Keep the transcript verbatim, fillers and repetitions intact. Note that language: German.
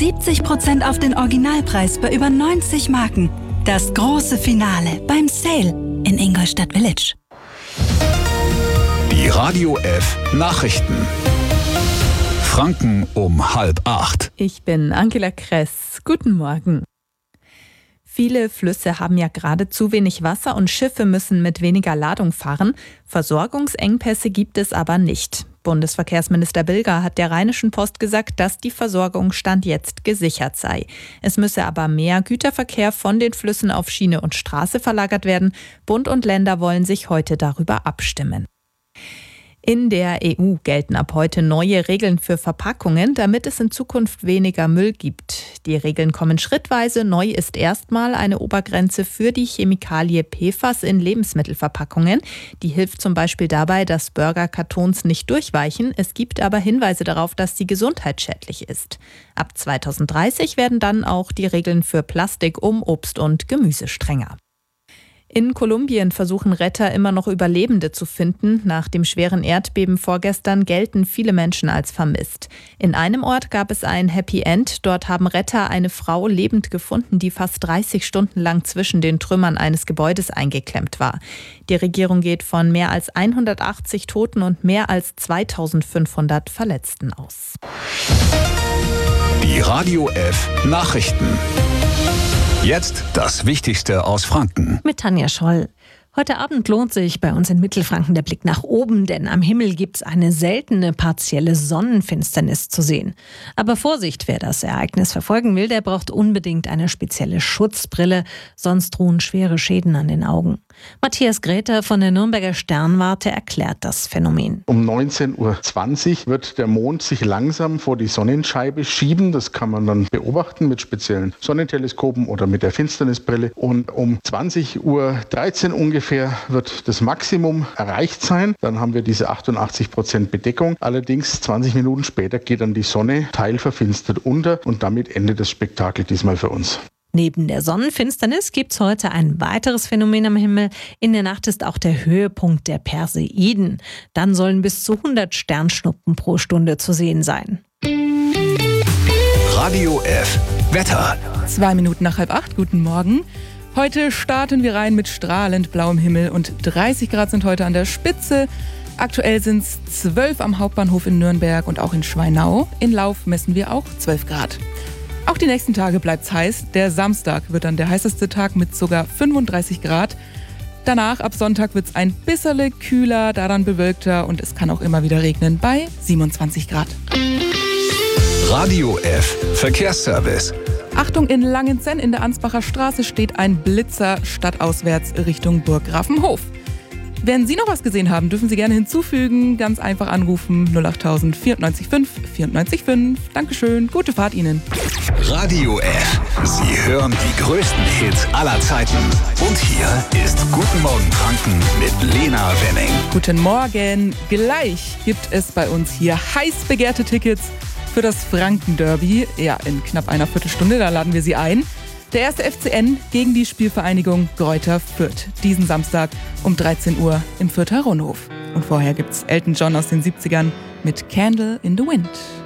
siebzig Prozent auf den Originalpreis bei über neunzig Marken. Das große Finale beim Sale in Ingolstadt Village. Die Radio F Nachrichten. Franken um halb acht. Ich bin Angela Kress. Guten Morgen. Viele Flüsse haben ja gerade zu wenig Wasser und Schiffe müssen mit weniger Ladung fahren. Versorgungsengpässe gibt es aber nicht. Bundesverkehrsminister Bilger hat der Rheinischen Post gesagt, dass die Versorgung Stand jetzt gesichert sei. Es müsse aber mehr Güterverkehr von den Flüssen auf Schiene und Straße verlagert werden. Bund und Länder wollen sich heute darüber abstimmen. In der E U gelten ab heute neue Regeln für Verpackungen, damit es in Zukunft weniger Müll gibt. Die Regeln kommen schrittweise. Neu ist erstmal eine Obergrenze für die Chemikalie P F A S in Lebensmittelverpackungen. Die hilft zum Beispiel dabei, dass Burgerkartons nicht durchweichen. Es gibt aber Hinweise darauf, dass sie gesundheitsschädlich ist. Ab zweitausenddreißig werden dann auch die Regeln für Plastik um Obst und Gemüse strenger. In Kolumbien versuchen Retter immer noch Überlebende zu finden. Nach dem schweren Erdbeben vorgestern gelten viele Menschen als vermisst. In einem Ort gab es ein Happy End. Dort haben Retter eine Frau lebend gefunden, die fast dreißig Stunden lang zwischen den Trümmern eines Gebäudes eingeklemmt war. Die Regierung geht von mehr als hundertachtzig Toten und mehr als zweitausendfünfhundert Verletzten aus. Die Radio F Nachrichten. Jetzt das Wichtigste aus Franken. Mit Tanja Scholl. Heute Abend lohnt sich bei uns in Mittelfranken der Blick nach oben, denn am Himmel gibt es eine seltene partielle Sonnenfinsternis zu sehen. Aber Vorsicht, wer das Ereignis verfolgen will, der braucht unbedingt eine spezielle Schutzbrille, sonst drohen schwere Schäden an den Augen. Matthias Gräter von der Nürnberger Sternwarte erklärt das Phänomen. Um neunzehn Uhr zwanzig wird der Mond sich langsam vor die Sonnenscheibe schieben. Das kann man dann beobachten mit speziellen Sonnenteleskopen oder mit der Finsternisbrille. Und um zwanzig Uhr dreizehn ungefähr wird das Maximum erreicht sein. Dann haben wir diese achtundachtzig Prozent Bedeckung. Allerdings zwanzig Minuten später geht dann die Sonne teilverfinstert unter und damit endet das Spektakel diesmal für uns. Neben der Sonnenfinsternis gibt es heute ein weiteres Phänomen am Himmel. In der Nacht ist auch der Höhepunkt der Perseiden. Dann sollen bis zu hundert Sternschnuppen pro Stunde zu sehen sein. Radio F Wetter. Zwei Minuten nach halb acht. Guten Morgen. Heute starten wir rein mit strahlend blauem Himmel und dreißig Grad sind heute an der Spitze. Aktuell sind es zwölf am Hauptbahnhof in Nürnberg und auch in Schweinau. In Lauf messen wir auch zwölf Grad. Auch die nächsten Tage bleibt es heiß. Der Samstag wird dann der heißeste Tag mit sogar fünfunddreißig Grad. Danach, ab Sonntag, wird es ein bisschen kühler, daran bewölkter und es kann auch immer wieder regnen bei siebenundzwanzig Grad. Radio F Verkehrsservice. Achtung, in Langenzenn in der Ansbacher Straße steht ein Blitzer stadtauswärts Richtung Burg Grafenhof. Wenn Sie noch was gesehen haben, dürfen Sie gerne hinzufügen. Ganz einfach anrufen null acht null null vier neun fünf vier neun fünf. Dankeschön, gute Fahrt Ihnen. Radio F. Sie hören die größten Hits aller Zeiten. Und hier ist Guten Morgen Franken mit Lena Wenning. Guten Morgen. Gleich gibt es bei uns hier heiß begehrte Tickets für das Franken-Derby. Ja, in knapp einer Viertelstunde, da laden wir Sie ein. Der erste F C N gegen die Spielvereinigung Greuther Fürth. Diesen Samstag um dreizehn Uhr im Fürther Rundhof. Und vorher gibt's Elton John aus den siebzigern mit Candle in the Wind.